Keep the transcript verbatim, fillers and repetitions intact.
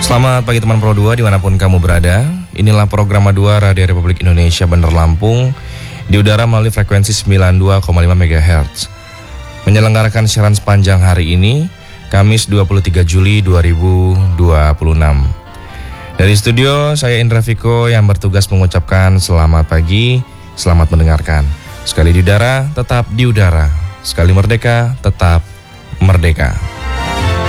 Selamat pagi teman Pro dua dimanapun kamu berada. Inilah program A dua Radio Republik Indonesia Bandar Lampung di udara melalui frekuensi sembilan puluh dua koma lima megahertz. Menyelenggarakan siaran sepanjang hari ini, Kamis dua puluh tiga Juli dua ribu dua puluh enam. Dari studio, saya Indra Viko yang bertugas mengucapkan selamat pagi, selamat mendengarkan. Sekali di udara, tetap di udara. Sekali merdeka, tetap merdeka.